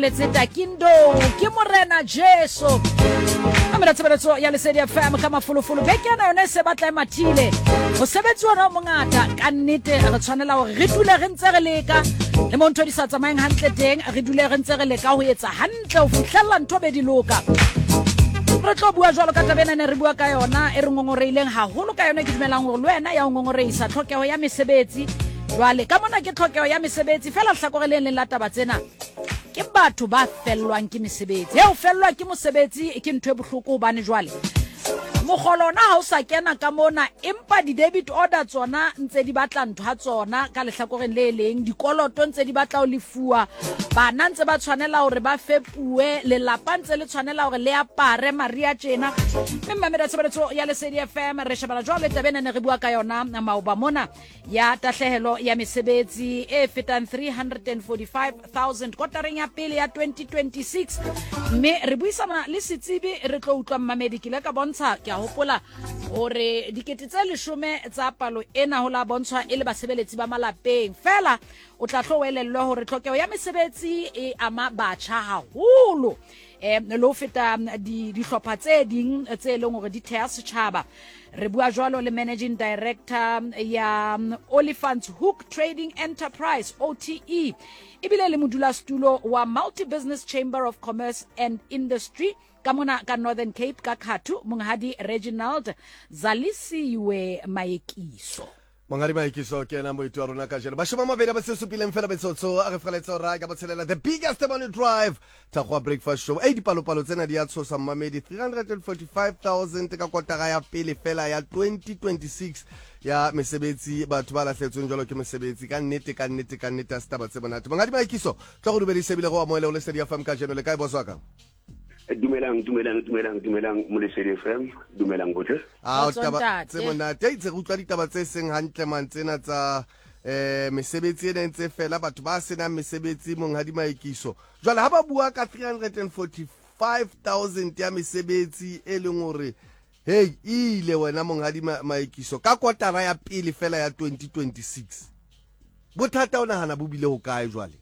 Letseta kindo ke morena Jesu amela tsebeletso ya Lesedi FM ka mafulufulu bekena yone se batla mathile go sebetsi ona mongata ka nnete re tshwanela hore re dule re ntse re leka le montho di sa tsamayeng hantle teng re dule re ntse re leka ho etsa hantle ho fihlella ntho be di loka re tlo bua jwalo ka tabena ne re bua ka yona e re ngongoreileng haholo ka yona ke dumelang hore lwena ya ngongoreisa tlhokeho ya mesebetsi jwale ka mona ke tlhokeho ya mesebetsi fela hlakoreleng le lataba tsena ke batho ba fellwang ke mesebetsi he o fellwa ke mosebetsi ke ntwe bohloko bane jwale mogolo na ha o sa kena ka mona empa di debit order tsona ntse di batla ntho ha tsona ka lehlakoreng le leng dikoloto ntse di batla o lefuwa bana ntse ba tshwanela hore ba fepuwe le lapa ntse le tshwanela hore le apare maria tjena mme mera tsebeletso ya Lesedi FM re shebana jwale tabena ne re bua ka yona maoba mona ya tahlehelo ya mesebetsi e fetang 345,000 kotareng ya pele ya 2026 mme re buisana le setsibi re tlo utlwa mmamedi kile ka bontsha ke a hopola hore dikete tse 10 tsa palo ena ho la bontshwa e le basebeletsi ba malapeng fela o tla tlowelellwa hore tlhokeho ya mesebetsi e ama batjha haholo lo feta dihlopha tse ding tse leng hore di thea setjhaba re bua jwalo le managing director ya Oliphant Hook Trading Enterprise OTE ibile le modulasetulo wa Multi Business Chamber of Commerce and Industry ka mona ka Northern Cape ka Khathu monghadi Reginald Zalisiwe Maekiso Mangari Maekiso ke na moitwa rona ka jeno ba shoma mabedi ba sesupileng fela betsotso a re freletsa ra ka botshelela the biggest money drive ta go breakfast show dipalopalo tsena di a tshosa mmamedi 345,000 ka kotara ya pele fela ya 2026 ya mesebetsi batho ba lahletsweng jalo ke mesebetsi ka nnete a staba tse bonate Mangari Maekiso tla go dubedisa bile go amoela o Lesedi FM ka jeno le kae boswaka dumelang mo Lesedi FM dumelang botle taba tse monate itse go utlwa ditaba tse seng hantle man tsena tsa mesebetsi ene ntse fela batho ba sena mesebetsi monghadi Maekiso jwale ha ba bua ka 345,000 ya mesebetsi e leng hore hey ile wena monghadi Maekiso ka kotara ya pele fela ya 2026 bothata ona hana bobile ho kae jwale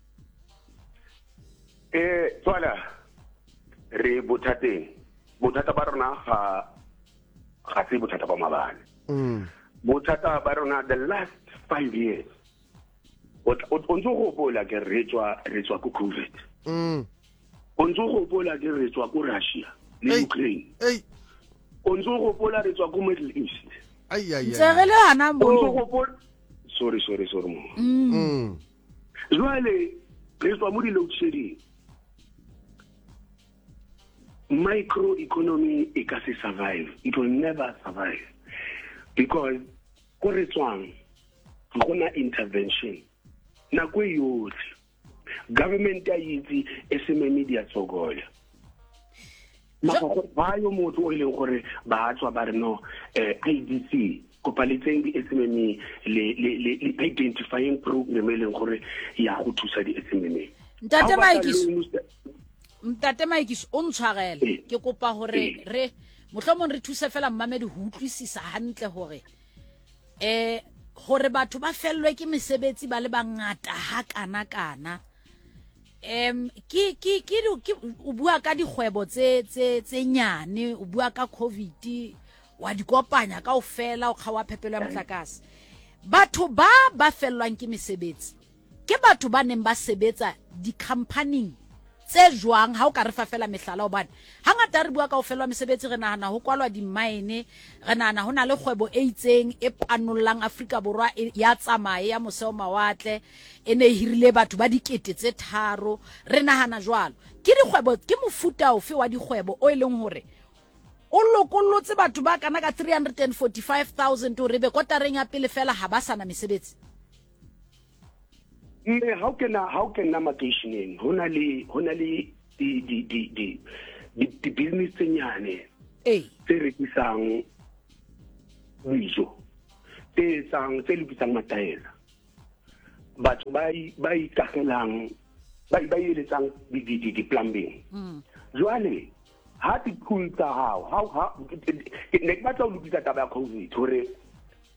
tswala re bothata ba rona ga se bothata ba mabane bothata ba rona the last 5 years o ntso go bola ke re tswa ku COVID o ntso go bola ke re tswa ku Russia le Ukraine o ntso go bola re tswa ku Middle East tsegele hana mo o ntso go bola sorry mo jwale re tswa mo di load shedding microeconomy it can survive. It will never survive because koretswang gona intervention na go youth government ya yitsi eseme media tsogola ba yo motho o ile gore ba tswa ba re no IDC kopaletseng di SMME le identifying program le gore ya go thusa di SMME Mtate Maekiso o ntshwarele ke kopa hore re mohlomong re thuse fela mmamedi ho utlwisisa hantle hore batho ba fellwe ke mesebetsi ba le bangata ha kana ke o bua ka dikgwebo tse nyane o bua ka COVID wa dikopanya ka ofela o kga wa phepelo ya motlakase batho ba fellwang ke mesebetsi ke batho ba neng ba sebetsa di company tse jwang ha o ka re fa fela mehlala o bana hangata re bua ka ofelwa mesebetsi re nahana ho kwalwa di mine re nahana hona le kgwebo e itseng e panollang Afrika Borwa ya tsamaya ya moseo mawatle ene hirile batho ba dikete tse 3 re nahana jwalo ke dikgwebo ke mofuta ofe wa dikgwebo o ileng hore o lokollotse batho ba kana ka 345,000 hore be kotareng ya pele fela ha ba sana mesebetsi how can makeisheneng hona le di business tsenyane tse rekisang dijo tse lokisang mataela batho ba ikagelang ba iletsang di plumbing jwale ha di kulta how ne batla o lokisa taba ya COVID hore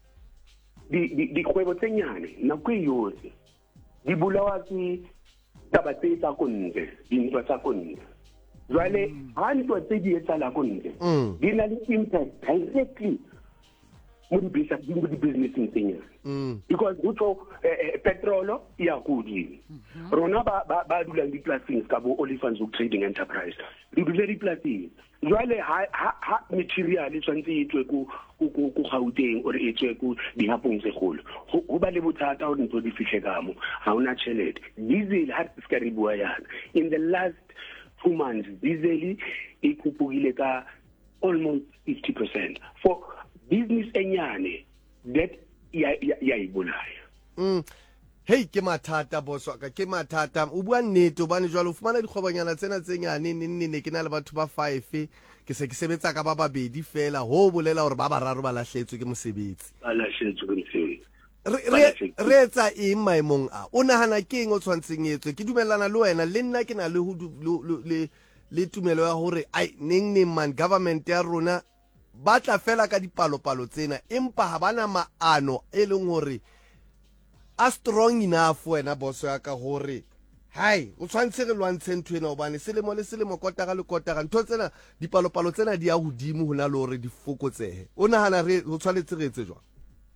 di kgwebo tsenyane na go yotse di bulawa ke taba tse tsa kontle dintwa tsa kontle jwale ha ntwa tse di etsala kontle di na le impact directly mo di business tsenya because utho petrolo ya kudi rona ba dulang di places ka bo Olifantshoek Trading Enterprise di dule di places jwale ha material tswantse etswe ku Gauteng or etswe ku dihapong tse golo go ba le bothata o ntse di fihle ka mo ha una chelete diesel ha ska re bua yana in the last 2 months diesel e kupugile ka almost 50% for business enyane that ya ibulaya hey ke mathata boss wa ka ke mathata o bua nnete bane jwalo o fumana dikgwebanyana tsena tse nyane nne ke na le batho ba 5 ke se ke sebetsa ka ba babedi fela ho bolela hore ba bararo ba lahletswe ke mosebetsi re etsa eng maemong a o nahana ke eng o tshwantseng etswe ke dumellana le wena le nna ke na le tumelo ya hore ai neng man government ya rona ba tla fela ka dipalopalo tsena empa ha bana maano e leng hore a strong enough wena boss ya ka hore hai o tshwantse re lwantshe ntwena hobane selemo le selemo kotara le kotara ntho tsena dipalopalo tsena di ya hodimo hona le hore di fokotsehe o nahana re o tshwanetse re etse jwang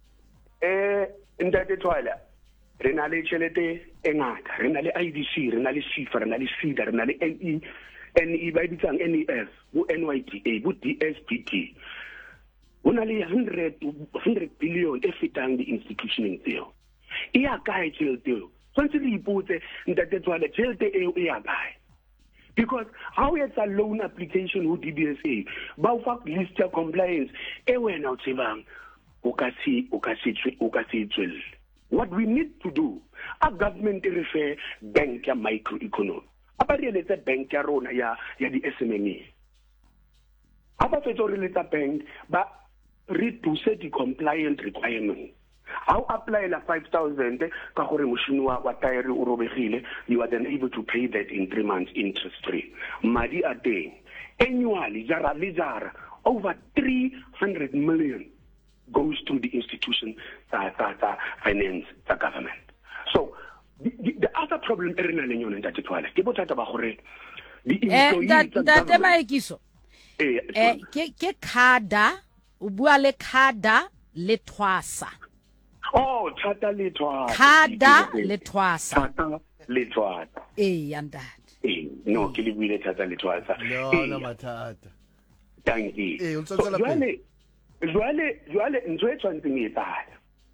ntate Twala re na le tšhelete e ngata re na le IDC re na le SIFA re na le SIDA re na le NE ba bitsang NEF bo NYDA bo DSPT ho na le 100 billion e fetang di institutioneng tseo e ya kae tšhelete eo tshwantse re ipotse ntate Twala tšhelete eo e ya kae because how it's a loan application ho DBSA ba o fa list ya compliance e wena o tsebang o ka se tswelle. What we need to do a government refer bank ya microeconomy aba re letsa bank ya rona ya di SMME aba fetso re letsa bank ba reduce the compliant requirement how apply la 5,000 ka gore moshini wa tire o robegile you are then able to pay that in 3 months interest free madi a teng annually jara over 300 million goes to the institution that finance the government. So the other problem erena le nyone ntate Twala ke bothata ba gore di employees ntate Maekiso ke khada o bua le khada le thwasa thata le thwasa khada le thwasa yanda no ke le buile thata le thwasa no mathata thank you Jwale ntho e tshwantseng e tsaya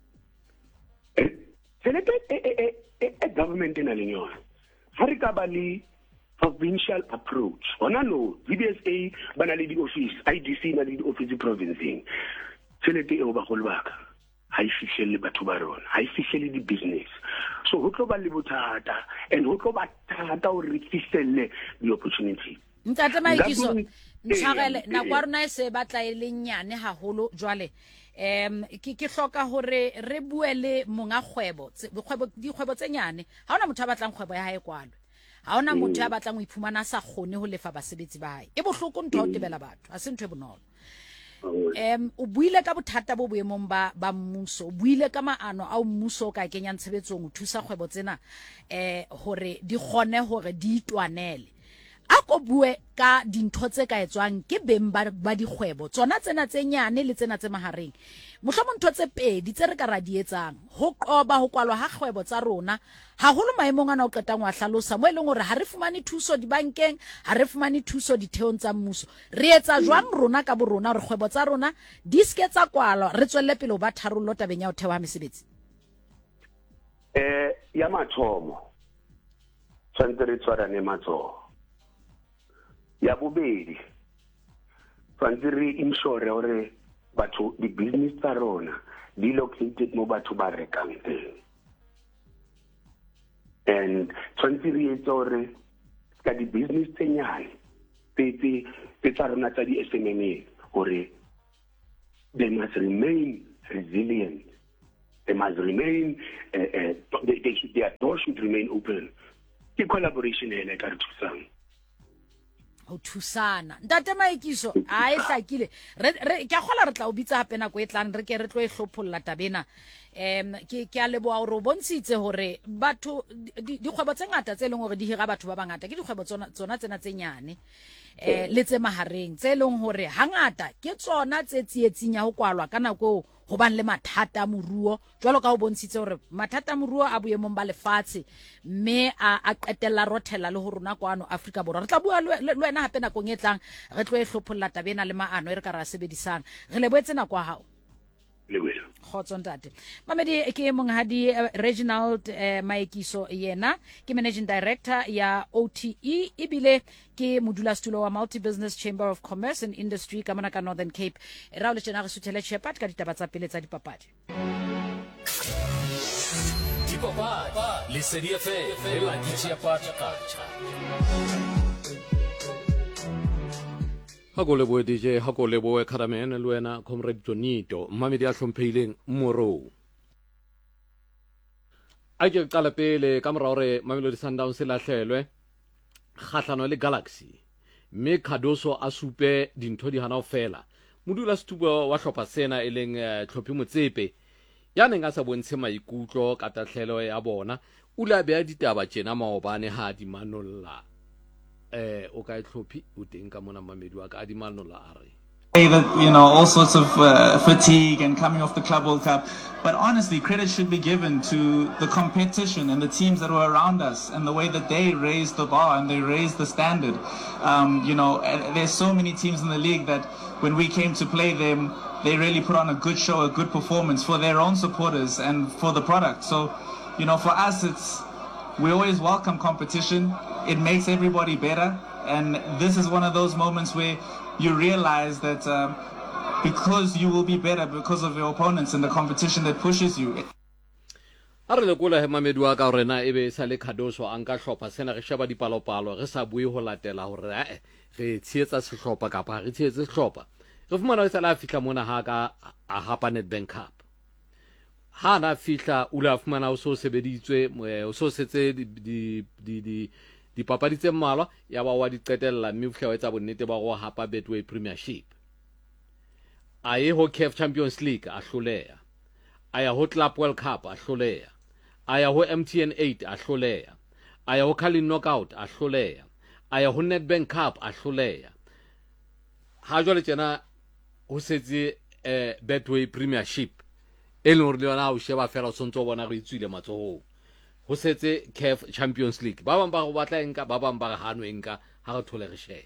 tšhelete government e na le yona ha re ka ba le provincial approach hona no DBSA ba na le di-office IDC na le di-office provinceng tšhelete eo bagolo baka ha e fihlelle batho ba rona ha e fihlelle di-business so ho tlo ba le bothata and ho tlo ba thata hore re fihlelle di-opportunity ntate Maekiso ntshagele na kwa rona se batla e le nyane haholo jwale ke hloka hore re buele monga dikgwebo tse nyane ha ona motho a batlang kgwebo ya hae kwalwe ha ona motho a batlang ho iphumana sa khone ho lefa basebetsi ba hae e bohloko ntho o tebela batho ha se ntho e bonolo o buile ka bothata bo boemong ba mmuso o buile ka maano a mmuso ka kenya ntshebetsong o thusa kgwebo tsena hore di gone hore di itwanele a ko bue ka dintho tse ka etswang ke beng ba dikgwebo tsona tsena tse nyane le tsena tse mahareng mohlomong ntho tse pedi tse re ka ra di etsang ho qoba ho kwalwa ha kgwebo tsa rona haholo maemong ana o qetang wa hlalosa mo eleng hore ha re fumane thuso dibankeng ha re fumane thuso ditheong tsa mmuso re etsa jwang rona ka bo rona re kgwebo tsa rona di ske tsa kwalwa re tswelle pele ba tharollo tabeng ya ho thewa mesebetsi ya mathomo tshwantse re tshwarane matsoho ya bobedi tshwantse re insure hore batho di-business tsa rona di located mo batho ba rekang teng and tshwantse re etse hore ka di-business tse nyane tse tsa rona tsa di-SMME hore they must remain resilient they must remain their doors should remain open ke collaboration ena ka re thusang ho thusana ntate Maekiso a e hlakile re ke gola re tla o bitsa hape nako e tlang re ke re tlo e hlopholla tabena ke a leboa hore o bontshitse hore batho dikgwebo tse ngata tse leng hore di hira batho ba bangata ke dikgwebo tsona tsena tse nyane le tse mahareng tse leng hore hangata ke tsona tse tsietsing ya ho kwalwa ka nako ho ban le mathata moruo jwalo ka ho bontshitse hore mathata moruo a boemong ba lefatshe mme a qetella rothela le ho rona kwano Afrika Borwa re tla bua le wena hape nakong e tlang re tlo e hlopholla tabena le maano e re ka ra sebedisang re leboetse nako ya hao khotso ntate mamedi ke monghadi Reginald Maekiso yena ke managing director ya OTE ibile ke modulasetulo wa Multi Business Chamber of Commerce and Industry ka mona ka Northern Cape ra le tsena re suthele Shepherd ka ditaba tsa pele tsa dipapadi le CDF la ditšhiapatša hako leboe DJ hako leboe Kharamene le wena Comrade Jonito mmamedi a hlomphehileng morou a ke qala pele ka mora hore Mamelodi Sundowns se lahlelwe kgahlano le Galaxy mme Khadoso a supe dintho di hana ofela modula setubo wa hlopha sena e leng Tlhophi Motsepe ya neng a sa bontshe maikutlo ka tahlelo ya bona o la bea ditaba tjena maobane ha di manolla o ka Tlhophi o teng ka mona mamedi wa ka a di manolla a re that, all sorts of fatigue and coming off the Club World Cup. But honestly, credit should be given to the competition and the teams that were around us and the way that they raised the bar and they raised the standard. There's so many teams in the league that when we came to play them, they really put on a good show, a good performance for their own supporters and for the product. So, for us, we always welcome competition. It makes everybody better. And this is one of those moments where you realize that because you will be better because of your opponents and the competition that pushes you. a re lekola he mamedi wa ka gore na ebe sa le Khadoso a nka hlopha sena re sheba dipalopalo re sa bue ho latela hore re tsheetsa sehlopha kapa re tsheetse sehlopha re fumana se la fihla mona ha ka a hapa Nedbank Cup ha na fihla o la fumana o so sebeditswe o so setse dipapadi tse mmalwa ya ba wa di qetella mme o fihla wa etsa bonnete ba go hapa Betway Premiership a ye ho CAF Champions League a hloleha a ya ho Club World Cup a hloleha a ya ho MTN 8 a hloleha a ya ho Carling Knockout a hloleha a ya ho Nedbank Cup a hloleha ha jwale tjena ho setse Betway Premiership e leng hore le yona o sheba fela o sontso bona re itswile matsohong ho setse CAF Champions League ba bang ba go batla enka ba bang ba hanwe enka ha re thole re shebe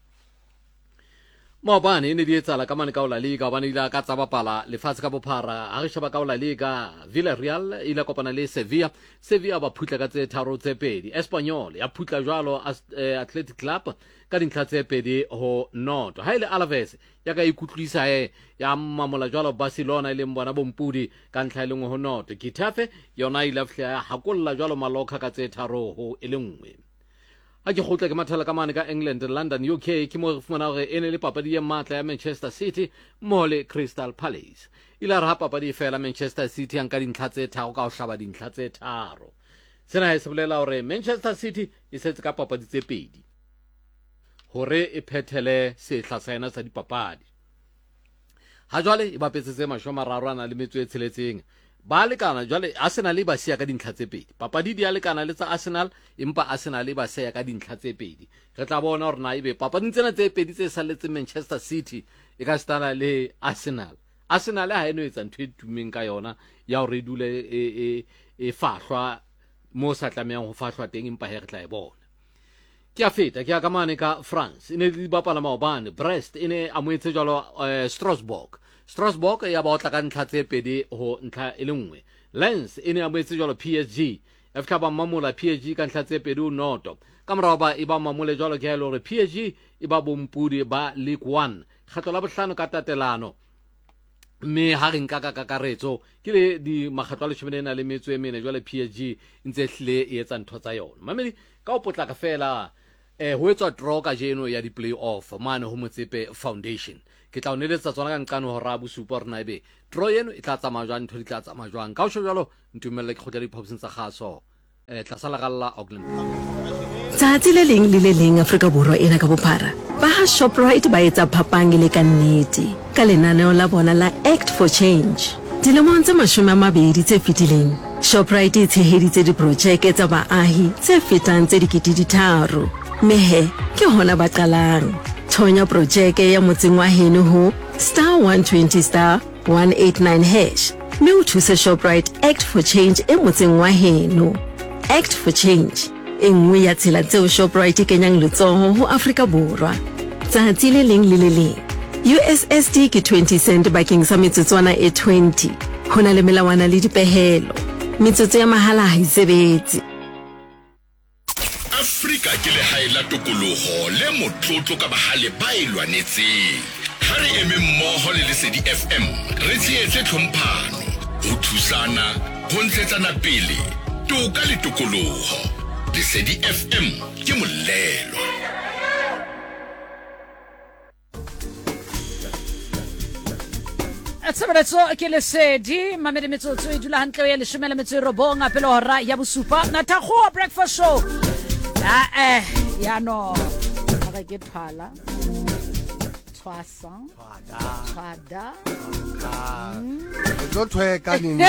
maobane ene di etsala ka mane ka La Liga bana ila ka tsa bapala lefatshe ka bophara ha re sheba ka La Liga Villarreal ila kopana le Sevilla ba phutla ka tse tharo tse pedi Espanyol ya phutla jwalo Athletic Club ka dintlha tse pedi ho Noto ha ile Alaves ya ka ikutlwisa ya mamola jwalo Barcelona ile mbona bompudi ka ntlha ile ho Noto Getafe yona ile fhla hakolla jwalo Mallorca ka tse tharo ho ile nngwe a ke khotla ke mathala ka mane ka England London UK ke mo re fumana hore ene le papadi ya matla ya Manchester City mole Crystal Palace ila ra papadi fela Manchester City an ka dintlha tse tharo ka ho hlaba dintlha tse tharo sena e se bolela hore Manchester City e setse ka papadi tse pedi hore e phethele sehla sa yena sa dipapadi ha jwale e bapetse tse 30 le metso e tsheletseng ba lekana jwale Arsenal ba sia ka dintlha tse pedi papadi di a lekana le tsa Arsenal empa Arsenal ba sia ka dintlha tse pedi re tla bona hore na ibe papadi tsena tse pedi tse saletse Manchester City e ka stana le Arsenal ha eno etsa ntho e tumeng ka yona ya hore dule e fahlwa mo sa tlamehang ho fahlwa teng empa he re tla e bona ke a feta ke a ka mane ka France ene di bapala maobane Brest ene amoetse jwalo Strasbourg ya ba o tla ka ntlha tse pedi ho ntlha e le nngwe Lens ene amoetse jwalo PSG ya fihla ba mamola PSG ka ntlha tse pedi o Noto ka morao ba e ba mamole jwalo ke ya le hore PSG e ba bompudi ba League 1 kgatlo la bohlano ka tatelano mme ha re nka ka kakaretso ke le di makgatlo a leshome na le metso e mene jwale PSG ntse hle e etsa ntho tsa yona mamedi ka o potla ka fela ho etswa draw ka jeno ya di play-off mane ho Motsepe Foundation ke tla o neletsa tsona ka nqano ho ra bosupa rena ebe draw yeno e tla tsamaya jwang ntho di tla tsamaya jwang ka o shwe jwalo ntumelle ke khotla di phophseng tsa kgaso tla sala galla Auckland Tsatsi le leng le le leng Afrika Borwa ena ka bophara. Ba ha Shoprite ba etsa phapang le ka nnete ka lenaneo la bona la Act for Change. Dilemong tse 20 tse fetileng, Shoprite e tsheheditse diprojeke tsa baahi tse fetang tse 3,000. Mehe ke hona ba qalang. Thonya projeke ya motseng wa heno ho *120*189#. Me o thuse Shoprite Act for Change e motseng wa heno. Act for Change engwe ya tsela tseo Shoprite kenyang letsoho ho Afrika Borwa. Tsatsi le leng le le leng. USSD ke 20 cent bakeng sa metsotswana e 20. Hona le melawana le dipehelo. Metsotso ya mahala ha isebetse. Afrika ke le haela tokoloho le motlotlo ka bahale ba ilwanetseng. Ha re eme mmoho le Lesedi FM re tsietse tlhomphano ho thusana ho ntshetsana pele toka le tokoloho. Lesedi FM ke molelo. Tsebeletso ke Lesedi mamedi metsotso e dula hantle ya 19 pele hora ya bosupa na Thakgoa breakfast show. Ya no ga ke phala tshwasa tsada Go tweka nini.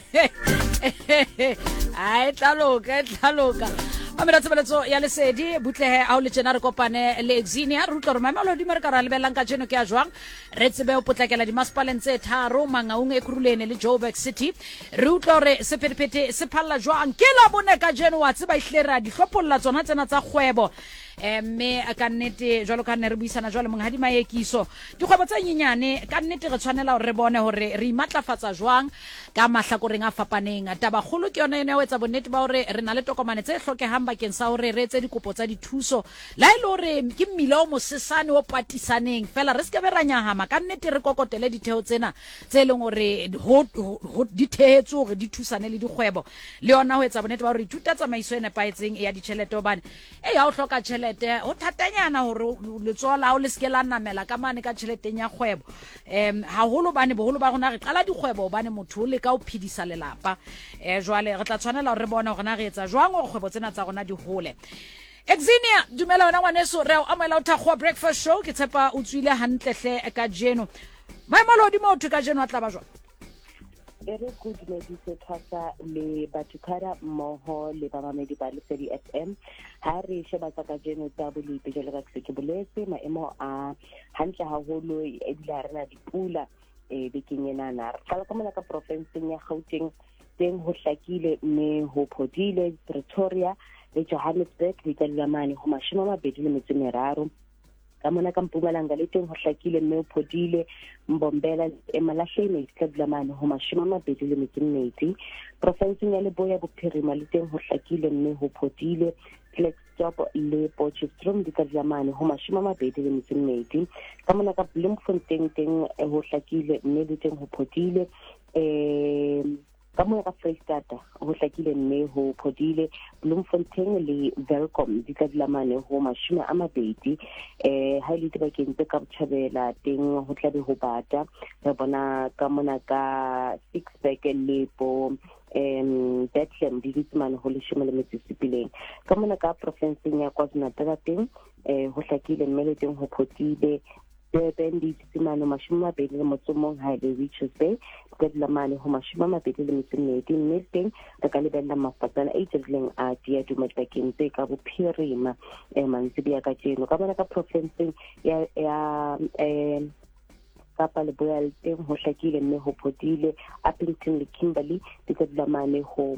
Ai tlaloka Amira tsebeletso ya Lesedi butlehe a o le tsena re kopane le Exinia re utlwa re mamelo di mereka ra lebelang ka jeno ke a jwang re tsebe o potlakela di masipaleng tse tharo Mangaung e Kurulene le Joburg City re utlwa re sephethephethe se phalla jwang ke la bone ka jeno wa tseba ihlera di hlopholla tsona tsena tsa kgwebo me ka nnete jwalo ka nne re buisana jwalo mong hadima yekiso dikgwebo tsa nyenyane ka nnete re tshwanela hore re bone hore re imatlafatsa jwang ka mahlakoreng a fapaneng taba kholo ke yona ene o etsa bonnete ba hore re na le tokomane tse hlokehang bakeng sa hore re etse dikopo tsa dithuso la ile hore ke mmila o mosesane o patisaneng fela re skebe ra nyahama ka nnete re kokotele ditheo tsena tse leng hore ho dithehetse hore di thusane le dikgwebo le yona ho etsa bonnete ba hore ithuta tsamaiso ene paetseng ya ditjhelete hobane ya o hloka tjhelete o thatanyana hore letsola o le skela namela ka mane ka tjheleteng ya kgwebo haholo bane boholo ba rona re qala dikgwebo hobane motho le ka o phidisa lelapa jwale re tla tshwanela hore re bone hore na re etsa jwang o kgwebo tsena tsa rona di hole Exinia dumela wena ngwaneso re o amela o Thakgoa breakfast show ke tshepa o tswile hantlehle ka jeno maemalo di motho ka jeno a tla ba jwang Ere good medise thasa le batukara mmoho le bamamedi ba Lesedi FM ha re sheba tsa ka jeno tsa bolipi jalo ka se ke boletse maemo a hantle haholo e bila rena dipula bekeng enana re qala ka mona ka provinceng ya Gauteng teng ho hlakile mme ho phodile Pretoria le Johannesburg le Talamane ho 23 ka mona ka Mpumalanga le teng ho hlakile mme ho phodile Mbombela Emalahleni ka Talamane ho 22 provinceng ya Leboya Bophirima le teng ho hlakile mme ho phodile Klerksdorp le Potchefstroom di ka Talamane ho 22 ka mona ka Bloemfontein teng ho hlakile mme le teng ho phodile ka mona ka Freystata ho hlakile mme ho phodile Bloemfontein le Welkom di ka Talamane ho 20 ha ile dibakeng tse ka Botjhabela teng ho tlabe ho bata re bona ka mona ka Sixburg le po Bethlehem di ditmane ho 17 ka mona ka provinceng ya KwaZulu-Natal teng ho hlakile mme le teng ho phodile Durban di ditmane 21 ha ile Richards Bay ka Talamane ho 22 mme teng re ka lebella mafatsana a itseleng a dia dumatlakeng tse ka Bophirima mantsibia ka tseno ka bona ka provinceng ya Kapa Leboya le teng ho hlakile mme ho phodile Appington le Kimberley di ka Talamane ho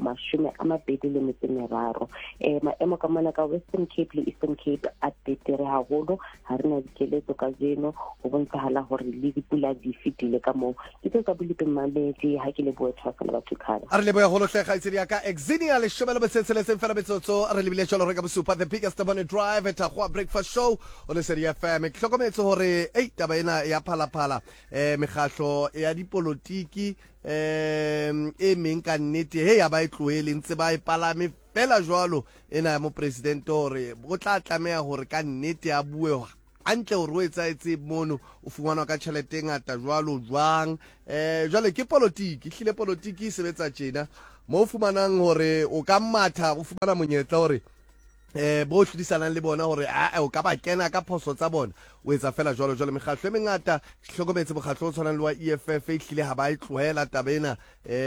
23 maemo ka mona ka Western Cape le Eastern Cape a betere haholo ha rena dikeletso ka zeno ho bontshahala hore le dipula di fitile ka moo ke tsa bolipi maledi ha ke le boetsa ka batho khana a re leboya go lotlega itse ya ka Exinia le shobela betsetsele se fela betsotso a re lebile tsholo re ka bosupa the biggest morning drive at Thakgoa breakfast show o le Lesedi FM ke hlokometse hore taba ena ya phala megahlo ya dipolotiki meng ka nnete ya ba itloele ntse ba ipalame fela jwalo ena mo president hore go tla tlamea hore ka nnete ya buewa antle hore o etsaetse mono o fungwana ka tšhelete ngata jwalo jwang jwale ke politiki hlile politiki sebetsa tjena mo fumanang hore o ka matha o fumana monyetla hore bo hlodisanang le bona gore o ka ba kena ka phoso tsa bona o etsa fela jwalo mekgatlo e mengata hlokometse mokgatlo o tshwanang le wa EFF e hlile ha ba e tlohela tabena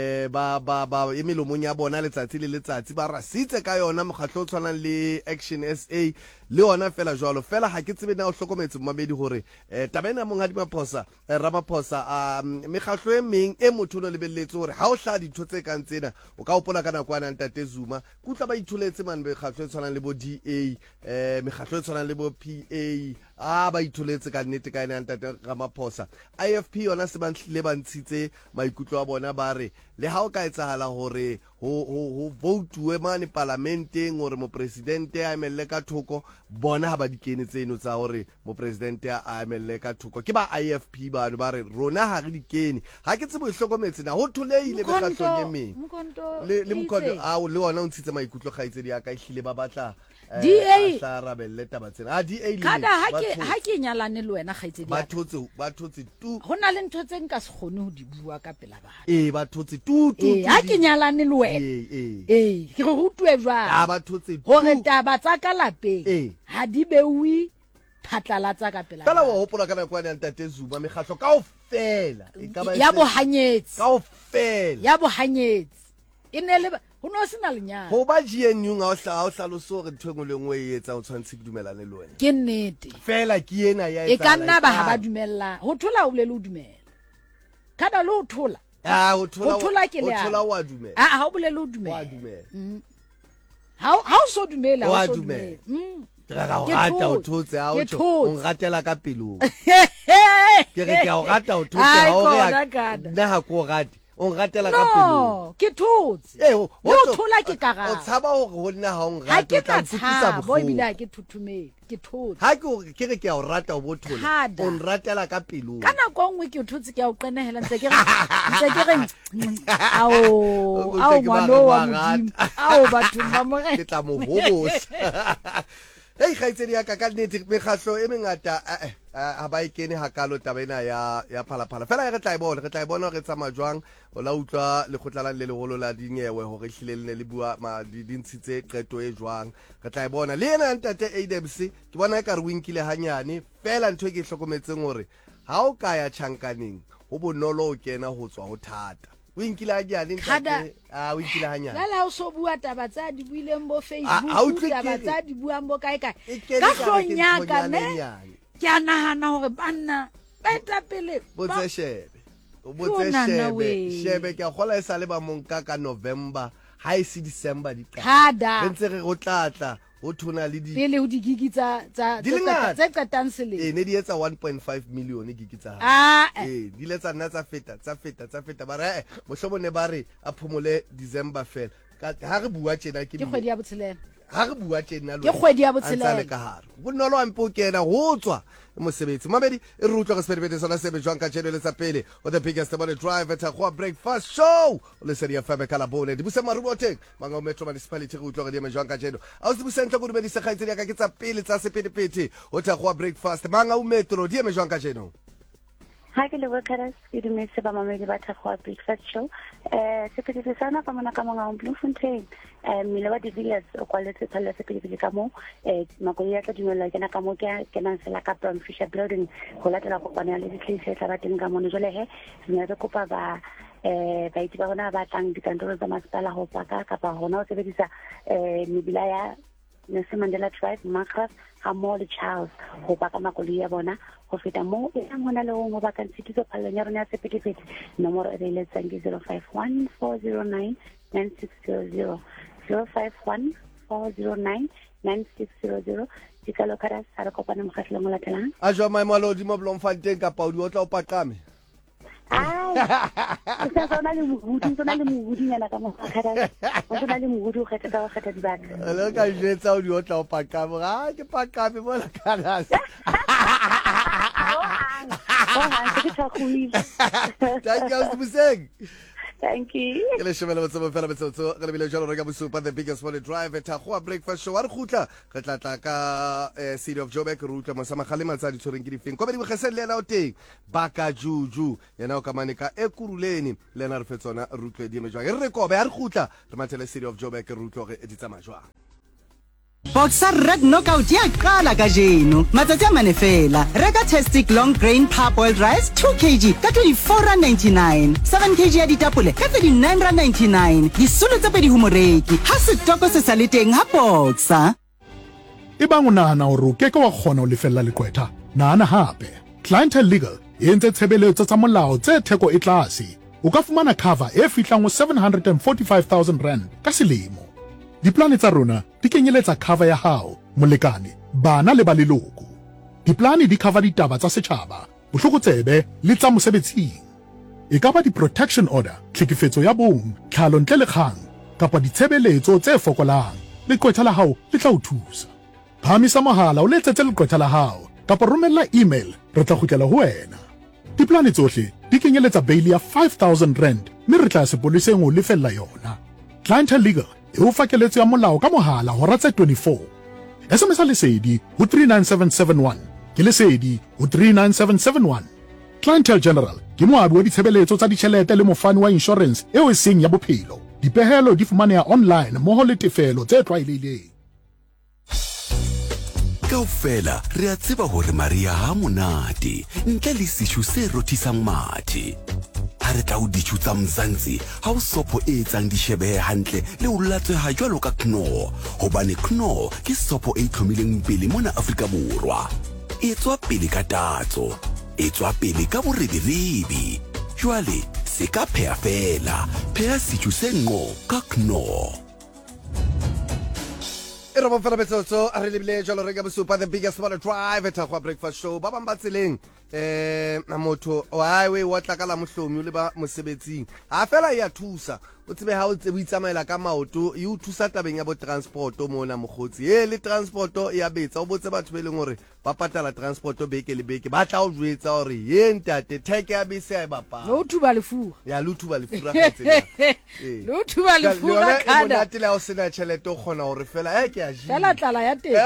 ba e melomong ya bona letsatsi le letsatsi ba rasitse ka yona mokgatlo o tshwanang le Action SA le ona fela jwalo fela ha ke tsebe na o hlokometse mmamedi gore tabena monga Ramaphosa mekgatlo e meng e motho no lebelletse gore ha o hla ditho tse kang tsena o ka opola ka nakwana Ntate Zuma kutla ba ithuletse man mekgatlo e tshwanang le bo DA mekgatlo e tshwanang le bo PA ba ithuletse ka nnete ka ena Ntate Ramaphosa IFP yona se ba ntlile ba ntshitse maikutlo a bona ba re le ha o ka etsahala hore ho votuwe mane parlamenteng hore mo presidente a emelle ka thoko bona ha ba dikene tseno tsa hore mo presidente a emelle ka thoko ke ba IFP ba re rona ha re dikene ha ke tsebo hlokometse na ho thuleile mekgatlong e meng le mkondo le ona o ntshitse maikutlo kgaitse di aka ihlile ba batla DA rabelle taba tsena DA le kada ha ke nyalane le wena kgaitse di ba thotse tu hona le ntho tse nka se kgone ho di bua ka pela ba ba thotse tu ha ke nyalane le wena ke re rutwe jwa ba thotse hore taba tsa ka lapeng ha di bewi phatlalatsa ka pela fela wa hopola kana kwa Ntate Zuma mekgatlo kaofela ya bohanyetsi kaofela ya bohanyetsi inele ho no sena lenyana ho ba GNU nga o hlaloso re ntho engwe le engwe e etsa o tshwantse ke dumelane le wena ke nnete fela ke ena ya e ka nna ba ha ba dumella ho thola o le dumela kada lo thola ho thola ke le ho thola wa dumela ha o bolele o dumela wa dumela ha o so dumela wa dumela ra o rata o thotse ha o ngatela ka pelong ke re ke o rata o thotse ha o re na ha ko rate o ngatela ka pelong ke thotse yo thola ke ka o tshaba hore ho nna ha o ngata o tla tsitsa bo bila ke thuthumele ke thotse ha ke re ke a o rata o bothola o nratela ka pelong kana go ngwe ke thotse ke a o qenehela ntse ke re ngwano wa modimo batho ba mo ke tla mo hobosa hey khaitsedi ya ka nnete mekgatlo e mengata ha ba ikene hakalo tabena ya phalaphala fela re tla e bona re tsamaya jwang o la utlwa le khotlalang le legolo la dinyewe hore hlile le bua di ntshitse qeto e jwang re tla e bona le ena Ntate ADMC ke bona ka re winkile hanyane fela ntho e ke hlokometseng hore ha o ka ya tjhankaneng ho bonolo o kena ho tswa ho thata o inkile hanyane Ntate o inkile hanyane la o so bua taba tsa di buileng bo Facebook taba tsa di buang bo kae ka hlonyaka ne ke a nahana hore banna ba eta pele botse shebe shebe ke a gola e sa le ba monka ka November ha e se December di qala ntse re go tlatla o thona le di pele o di gigi tsa qetang sele ne di etsa 1.5 million gigi tsa di letsa nna tsa feta ba re mohlomong ne ba re a phomole December fela ha re bua tjena ke kgwedi ya botshelela ha re bua tjena ke kgwedi ya botshelela ka hare bonolo ampo kena ho tswa mosebetsi mamedi e re utlwa ka sepedibete sona sebe jwang ka tjhelete tsa pele o the biggest money drive at a breakfast show le seria fa be kala bone di buse maruboteng manga o metro municipality re utlwa ka di me jwang ka tjeno a se buse ntlo go di se khaitsedi ka ke tsa pele tsa sepedipete o tla go breakfast manga o metro di me jwang ka tjeno ha ke le workers ke di metse ba mamedi ba tla go breakfast show sepedibete sana ka mona ka monga o Bloemfontein mile wa di-villas o kwaletse tsala sepedibete ka mo makoi ya tla dumela ke na ka mo ke na sela ka Brown Fisher building go latela go bona le ditlhise tla ba teng ka mo jole he mme re kopa ba itse ba bona ba tlang dikantoro tsa masepala go paka kapa hona o sebedisa mebila ya Nelson Mandela Drive Marcus Hamol Charles go baka makoloi ya bona go feta mo e ngwana le go ba kan sititso phallong ya rona ya sepedibete nomoro e le tsang ke 051 409 9600 051 409 9600 dikalo kara sa re kopana mokgatlong o latelang a jwa maemo a lodi mo Bloemfontein ka paudi o tla o paqame sa sona le mohudi nyana ka mokgakara o sona le mohudi o kgetha ka kgetha dibaka le ka jetsa o di o tla o paqame ga ke paqame mo la kana ke tshakhuile thank you Buseng thank you le shebela batho fela betso re lebile jalo re ka bosupa the biggest morning drive at a breakfast show re khutla re tla ka City of Joburg re utla mosama khale matsa di tshoreng ke di feng ko be di bogese le ena o teng baka juju yena o ka maneka e kuruleni le ena re fetsona re utlwe di me jwa re kobe re khutla re mathele City of Joburg re utlwe re di tsama jwa Boxer Red Knockout ya qala kajeno. Matsatsi a mane fela. Reka Tastic Long Grain Parboiled Rice 2 kg ka 24.99. 7 kg ya ditapole ka 39.99. Disolo tse pedi ho moreki. Ha setoko se sale teng ha Boxer. Ebang o nahana hore o keke wa kgona ho lefella lekwetha, nahana hape. Clientele Legal e entse tshebeletso tsa molao tse theko e tlase. O ka fumana cover e fihlang ho 745,000 rand ka selemo. Diplane tsa rona di kenyeletsa cover ya hao, molekane, bana le ba leloko. Diplane di cover ditaba tsa setjhaba, bohlokotsebe le tsa mosebetsing. E ka ba di-protection order, tlhekefetso ya bong, tlhalo ntle le kgang, kapa ditshebeletso tse fokolang. Lekwetha la hao le tla o thusa. Phamisa mohala o letsetse lekwetha la hao, kapa romella email, re tla kgutlela ho wena. Diplane tsohle di kenyeletsa bail ya 5,000 rand, mme re tla sepoleseng ho lefella yona. Clientele Legal e o fakeletso ya molao ka mohala hora tse 24. SMS lesedi ho 39771 ke lesedi ho 39771. Clientele General ke moabi wa ditshebeletso tsa ditjhelete le mofani wa insurance eo e seng ya bophelo. Dipehelo di fumaneha online mmoho le tefelo tse tlwaelehileng. Kaofela re a tseba hore Maria ha monate ntle le seshu se rothisang mathe. Ha re tla o ditjutsa Mzansi ha o sopo e etsang dishebehe hantle le o latsweha jwalo ka Knorr, hobane Knorr ke sopo e itlhomileng pele mona Afrika Borwa. E tswa pele ka tatso, e tswa pele ka boreberebi. Jwale se ka pheha fela, pheha seshu se nqo ka Knorr. E re bofela betsotso a re lebile jalo re ka bosupa the biggest morning drive at Thakgwa breakfast show ba bang ba tseleng na motho o highway wa tla ka la mohlomi le ba mosebetsing ha fela ya thusa o tsebe ha o tsebe itsamaela ka maoto e o thusa tabeng ya bo transport mo na mogotsi le transport ya betsa o botse batho be leng hore ba patala transport beke le beke ba tla o jwetsa hore ntate theke ya bese ya bapa lo thuba lefura ya lo thuba lefura ka tsela lo thuba lefura kada le natile o sena tšhelete o khona hore fela ke a ji fela tlala ya teng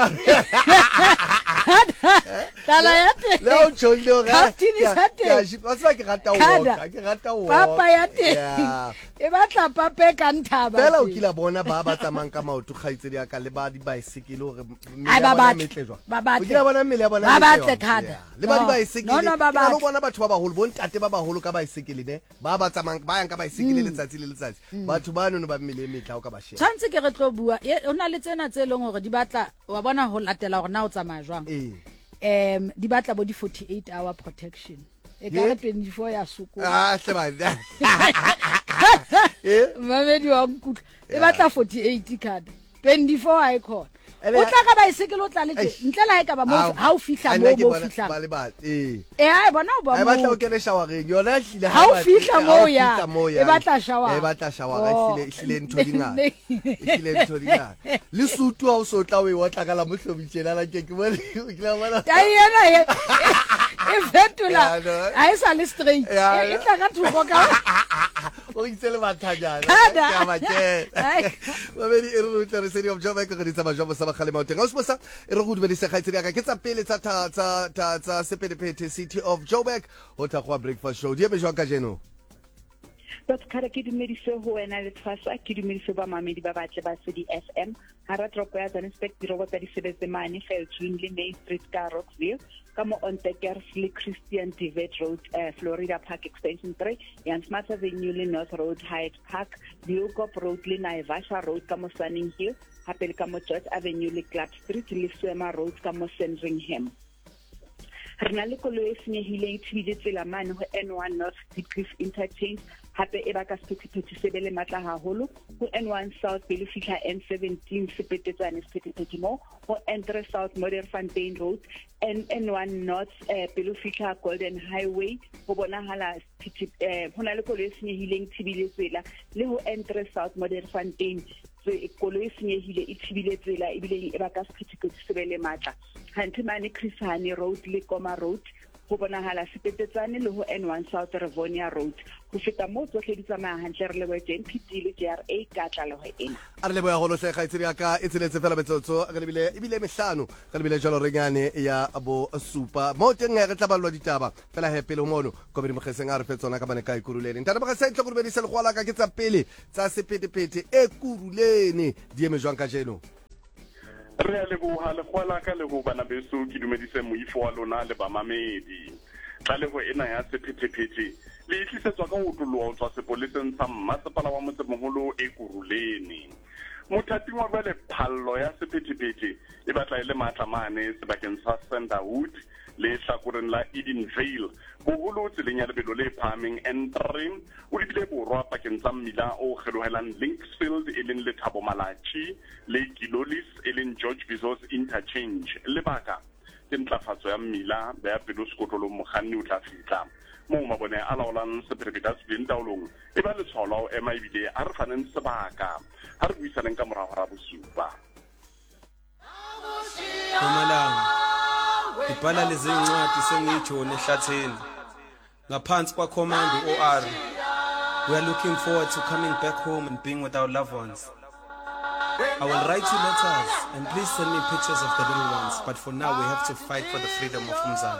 tlala ya teng le o tsholo ga ya ji ba sa ke rata o papa ya teng e batla pape ka nthaba fela o kila bona ba ba tsamang ka maoto kgaitse di aka le ba di bicycle hore ba kila bona mmele ya bona ba batle kada le ba di bicycle no ba bona batho ba baholo bo ntate ba baholo ka bicycle ne ba ba tsamang ba yang ka bicycle letsatsi le letsatsi batho ba no ba mmele metla o ka ba sheba tshantse ke re tlo bua o na le tsena tse leng hore di batla wa bona ho latela hore na o tsamaya jwang di batla bo di 48 hour protection e ka re 24 ya suku hle ba mamedi wa nkutla e batla 48 card 24 ha e khona o tla ka bicycle o tla le ntle la e ka ba mo ha o fihla mo fihla ba le ba ha bona o ba mo batla o kene showereng yona hlile ha o fihla mo ya e batla shower hlile ntho dinga le sutu ha o so tla o e watla ka la mohlobitjela la ke bona o ta yena e fetula ha e sa le straight e tla ka thuko ka o itsele bathanyana ka ba ke ba be di re se di of job ka re tsama job sa ba khale maoteng o se e re go dibedisa khaitsedi ka ke tsa pele tsa sepedepete City of Joburg o Thakgwa breakfast show di eme jwa ka jeno Dr. Kara ke dumedise ho wena le tshwasa ke dumedise ba mamedi ba batle ba City FM hara tropo ya Johannesburg dirobo tsa disebetse mane Feltrin le Main Street ka Rockville kamo on Tekersle Christian Divet Road Florida Park Extension 3 Jan Smart Avenue le North Road Hyde Park Biokop Road le Naivasha Road kamo Sunning Hill hape kamo George Avenue le Club Street le Swema Road kamo Sandringham Rena le koloi e senyehileng thibile tsela mane ho N1 North Deep Interchange hape e ba ka sephethephethe se bele matla haholo ho N1 South pele fihla N17 sepetetsane sephethephethe mo ho N3 South Modderfontein Road N1 North pele fihla Golden Highway ho bonahala ho na le koloi e senyehileng thibile tsela le ho N3 South Modderfontein koloi e senyehile e thibile tsela ebile e ba ka sephethephethe se bele matla hanthe mane Chris Hani Road le Koma Road ho bonahala sepetetsane le ho N1 South Rivonia Road ho feta mo tsohle di tsamaya hantle re lebo JNPT le JRA ka tla le ho ena a re lebo ya holo hle khaitsedi ka e tseletse fela betsotso ga ebile mehlano ga lebile jalo renyane ya bo supa mo teng re tla balwa ditaba fela he pele mono go be mogetseng a re fetsona ka bane ka ikurulene ntana ba sa itlo go be di sel gwala ka ke tsa pele tsa sepetepete e kurulene di eme jwang ka jeno re a leboga lekgowa la ka le go bana beso ke dumedise moifo wa lona le bamamedi tlalego ena ya sephetephete le itlisetswa ka go toloa go tswa sepoleseng sa mmasepala wa motsemogolo e kuruleni mothating wa jwale phallo ya sephetephete e batla e le maatlamane sebakeng sa Sanderwood le hlakoreng la Edenvale bogolo tseleng ya lebelo le phahameng N3 o lebile borwa pakeng tsa mmila o kgelohelang Linksfield e leng Lethabo Malachi le Kilolis e leng George Bizos Interchange lebaka ke ntlafatso ya mmila ba ya pelo sekotlolo mokganni o tla fitla mo mabone a laolang sephetephete a tseleng taolong e ba letshwao la ho ema ebile a re faneng sebaka ha re buisaneng ka morago ga bosupa ibhala lezi ncwadi sengijone ehlatheni ngaphansi kwa command OR. We are looking forward to coming back home and being with our loved ones. I will write you letters and please send me pictures of the little ones, but for now we have to fight for the freedom of Mzansi.